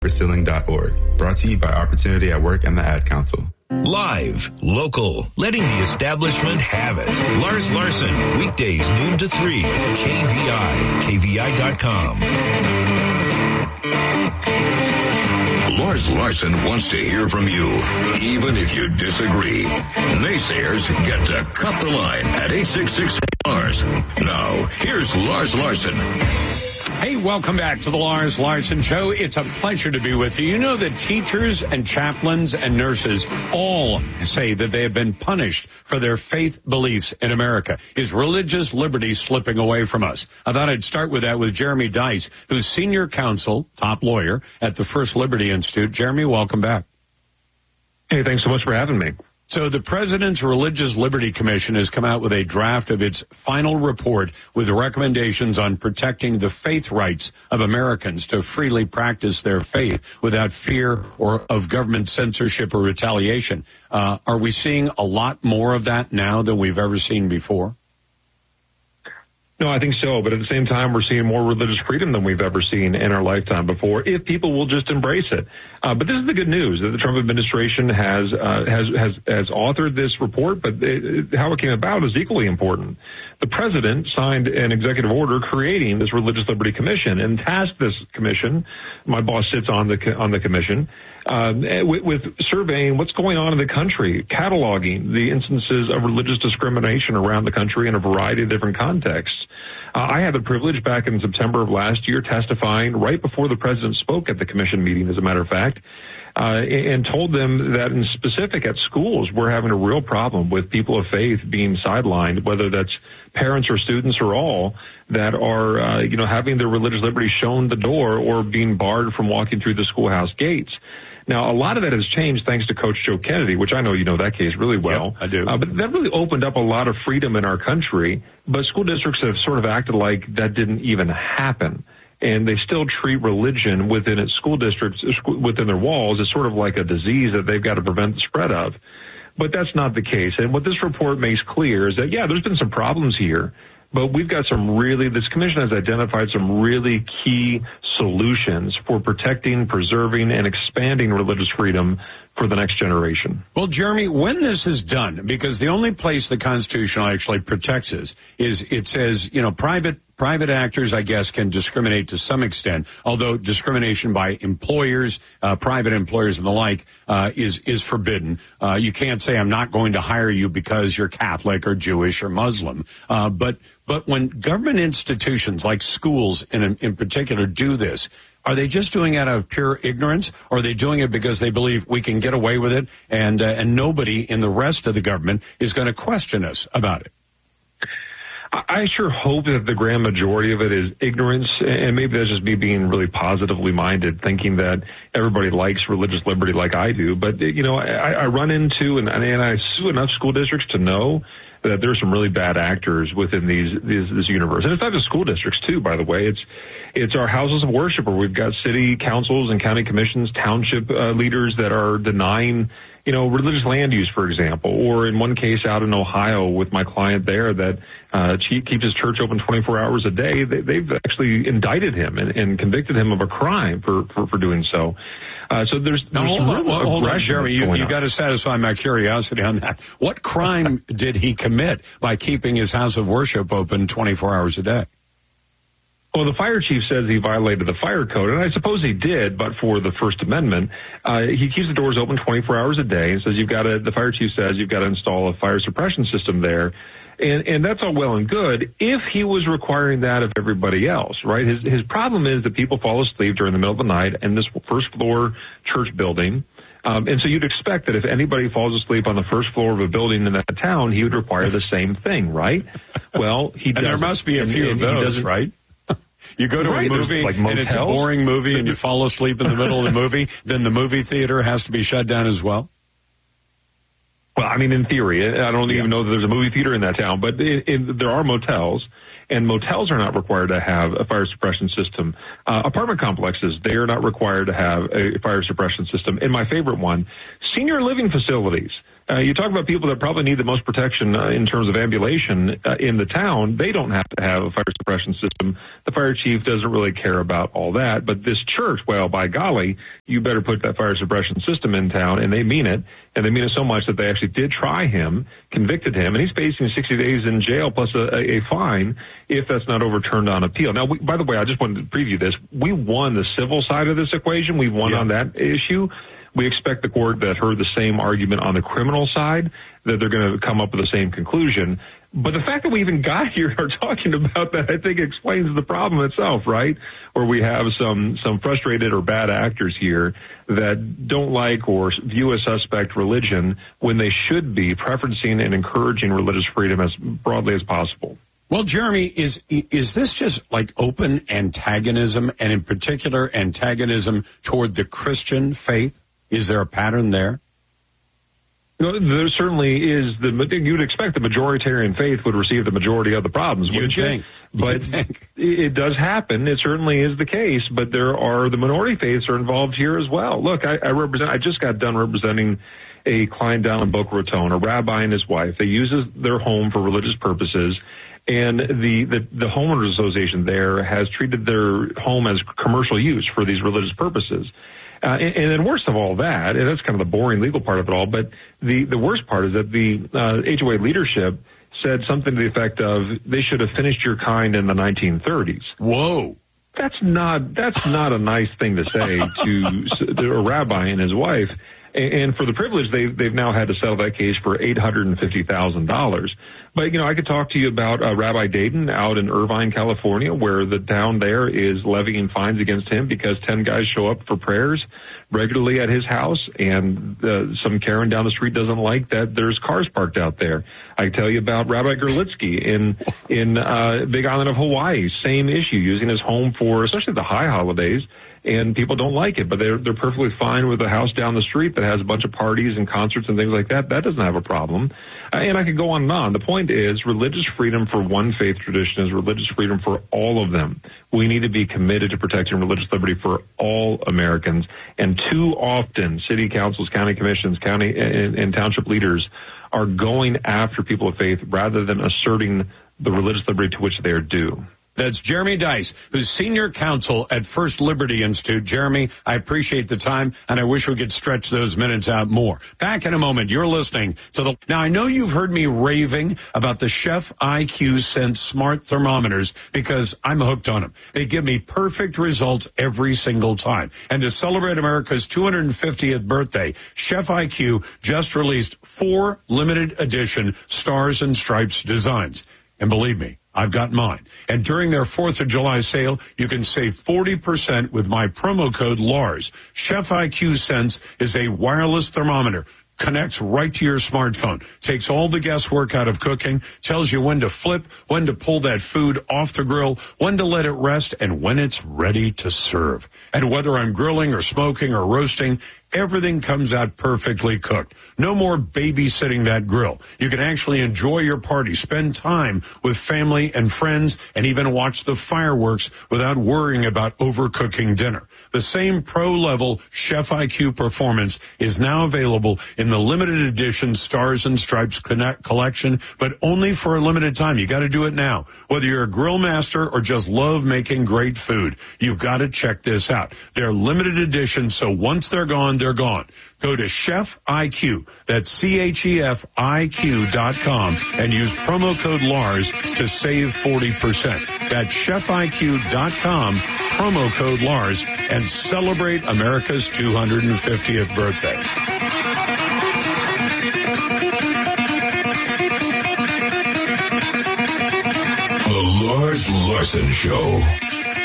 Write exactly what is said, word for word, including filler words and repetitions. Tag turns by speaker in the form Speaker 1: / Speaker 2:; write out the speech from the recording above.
Speaker 1: Ceiling dot org. Brought to you by Opportunity at Work and the Ad Council.
Speaker 2: Live, local, letting the establishment have it. Lars Larson, weekdays noon to three, K V I, K V I dot com.
Speaker 3: Lars Larson wants to hear from you, even if you disagree. Naysayers get to cut the line at eight six six Lars. Now, here's Lars Larson.
Speaker 4: Hey, welcome back to the Lars Larson Show. It's a pleasure to be with you. You know that teachers and chaplains and nurses all say that they have been punished for their faith beliefs in America. Is religious liberty slipping away from us? I thought I'd start with that with Jeremy Dys, who's senior counsel, top lawyer at the First Liberty Institute. Jeremy, welcome back.
Speaker 5: Hey, thanks so much for having me.
Speaker 4: So the President's Religious Liberty Commission has come out with a draft of its final report with recommendations on protecting the faith rights of Americans to freely practice their faith without fear or of government censorship or retaliation. Uh, are we seeing a lot more of that now than we've ever seen before?
Speaker 5: No, I think so. But at the same time, we're seeing more religious freedom than we've ever seen in our lifetime before, if people will just embrace it. Uh, but this is the good news that the Trump administration has uh, has has has authored this report. But it, how it came about is equally important. The president signed an executive order creating this Religious Liberty Commission and tasked this commission. My boss sits on the on the commission. Um, with, with surveying what's going on in the country, cataloging the instances of religious discrimination around the country in a variety of different contexts. Uh, I had the privilege back in September of last year testifying right before the president spoke at the commission meeting, as a matter of fact, uh, and told them that in specific at schools, we're having a real problem with people of faith being sidelined, whether that's parents or students or all, that are, uh, you know, having their religious liberty shown the door or being barred from walking through the schoolhouse gates. Now, a lot of that has changed thanks to Coach Joe Kennedy, which I know you know that case really well.
Speaker 4: Yep, I do.
Speaker 5: Uh, but that really opened up a lot of freedom in our country. But school districts have sort of acted like that didn't even happen. And they still treat religion within its school districts, within their walls, as sort of like a disease that they've got to prevent the spread of. But that's not the case. And what this report makes clear is that, yeah, there's been some problems here. But we've got some really, this commission has identified some really key solutions for protecting, preserving, and expanding religious freedom for the next generation.
Speaker 4: Well, Jeremy, when this is done, because the only place the Constitution actually protects us is it says, you know, private Private actors, I guess, can discriminate to some extent, although discrimination by employers, uh, private employers and the like, uh, is, is forbidden. Uh, you can't say, I'm not going to hire you because you're Catholic or Jewish or Muslim. Uh, but, but when government institutions like schools in, in particular do this, are they just doing it out of pure ignorance, or are they doing it because they believe we can get away with it and, uh, and nobody in the rest of the government is going to question us about it?
Speaker 5: I sure hope that the grand majority of it is ignorance, and maybe that's just me being really positively minded, thinking that everybody likes religious liberty like I do. But, you know, I, I run into and, and I sue enough school districts to know that there's some really bad actors within these, these this universe. And it's not just school districts, too, by the way. It's it's our houses of worship where we've got city councils and county commissions, township uh, leaders that are denying, you know, religious land use, for example, or in one case out in Ohio with my client there that uh, keeps his church open twenty-four hours a day. They, they've actually indicted him and, and convicted him of a crime for, for, for doing so. Uh, so there's,
Speaker 4: now,
Speaker 5: there's
Speaker 4: hold
Speaker 5: some
Speaker 4: on, well, hold on, Jeremy, you, you got to satisfy my curiosity on that. What crime did he commit by keeping his house of worship open twenty-four hours a day?
Speaker 5: Well, the fire chief says he violated the fire code, and I suppose he did, but for the First Amendment. Uh, he keeps the doors open twenty-four hours a day and says you've got to, the fire chief says you've got to install a fire suppression system there. And, and that's all well and good if he was requiring that of everybody else, right? His, his problem is that people fall asleep during the middle of the night in this first floor church building. Um, and so you'd expect that if anybody falls asleep on the first floor of a building in that town, he would require the same thing, right? Well, he doesn't.
Speaker 4: And there must be a few
Speaker 5: and,
Speaker 4: of
Speaker 5: and
Speaker 4: those, right? You go to
Speaker 5: right,
Speaker 4: a movie
Speaker 5: like
Speaker 4: and it's a boring movie and you fall asleep in the middle of the movie, then the movie theater has to be shut down as well?
Speaker 5: Well, I mean, in theory, I don't yeah. even know that there's a movie theater in that town, but it, it, there are motels, and motels are not required to have a fire suppression system. Uh, apartment complexes, they are not required to have a fire suppression system. And my favorite one, senior living facilities. Uh, you talk about people that probably need the most protection uh, in terms of ambulation uh, in the town. They don't have to have a fire suppression system. The fire chief doesn't really care about all that. But this church, well, by golly, you better put that fire suppression system in town, and they mean it. And they mean it so much that they actually did try him, convicted him, and he's facing sixty days in jail plus a, a, a fine if that's not overturned on appeal. Now, we, by the way, I just wanted to preview this. We won the civil side of this equation. We won yeah. on that issue. We expect the court that heard the same argument on the criminal side, that they're going to come up with the same conclusion. But the fact that we even got here are talking about that, I think, explains the problem itself, right? Where we have some some frustrated or bad actors here that don't like or view a suspect religion when they should be preferencing and encouraging religious freedom as broadly as possible.
Speaker 4: Well, Jeremy, is is this just like open antagonism, and in particular antagonism toward the Christian faith? Is there a pattern there?
Speaker 5: No, there certainly is. The you'd expect the majoritarian faith would receive the majority of the problems, wouldn't you?
Speaker 4: Think.
Speaker 5: But
Speaker 4: You'd think.
Speaker 5: It does happen. It certainly is the case. But there are the minority faiths are involved here as well. Look, I, I represent. I just got done representing a client down in Boca Raton, a rabbi and his wife. They use their home for religious purposes. And the, the, the homeowners association there has treated their home as commercial use for these religious purposes. Uh, and, and then worst of all that, and that's kind of the boring legal part of it all, but the, the worst part is that the uh, H O A leadership said something to the effect of they should have finished your kind in the nineteen thirties.
Speaker 4: Whoa.
Speaker 5: That's not that's not a nice thing to say to, to a rabbi and his wife. And, and for the privilege, they've, they've now had to settle that case for eight hundred fifty thousand dollars. But, you know, I could talk to you about uh, Rabbi Dayton out in Irvine, California, where the town there is levying fines against him because ten guys show up for prayers regularly at his house, and uh, some Karen down the street doesn't like that there's cars parked out there. I tell you about Rabbi Gerlitsky in in uh, Big Island of Hawaii, same issue, using his home for especially the high holidays. And people don't like it, but they're they're perfectly fine with a house down the street that has a bunch of parties and concerts and things like that. That doesn't have a problem. Uh, and I could go on and on. The point is, religious freedom for one faith tradition is religious freedom for all of them. We need to be committed to protecting religious liberty for all Americans. And too often, city councils, county commissions, county and, and township leaders are going after people of faith rather than asserting the religious liberty to which they are due.
Speaker 4: That's Jeremy Dys, who's senior counsel at First Liberty Institute. Jeremy, I appreciate the time, and I wish we could stretch those minutes out more. Back in a moment. You're listening to the... Now, I know you've heard me raving about the Chef I Q Sense smart thermometers because I'm hooked on them. They give me perfect results every single time. And to celebrate America's two hundred fiftieth birthday, Chef I Q just released four limited edition Stars and Stripes designs. And believe me, I've got mine. And during their fourth of July sale, you can save forty percent with my promo code Lars. Chef I Q Sense is a wireless thermometer. Connects right to your smartphone, takes all the guesswork out of cooking, tells you when to flip, when to pull that food off the grill, when to let it rest, and when it's ready to serve. And whether I'm grilling or smoking or roasting, everything comes out perfectly cooked. No more babysitting that grill. You can actually enjoy your party, spend time with family and friends, and even watch the fireworks without worrying about overcooking dinner. The same pro-level Chef I Q performance is now available in the limited edition Stars and Stripes Connect collection, but only for a limited time. You got to do it now. Whether you're a grill master or just love making great food, you've got to check this out. They're limited edition, so once they're gone, they're gone. Go to Chef I Q, that's C H E F I Q dot com, and use promo code Lars to save forty percent. That's Chef I Q dot com, promo code Lars, and celebrate America's two hundred fiftieth birthday.
Speaker 2: The Lars Larson Show.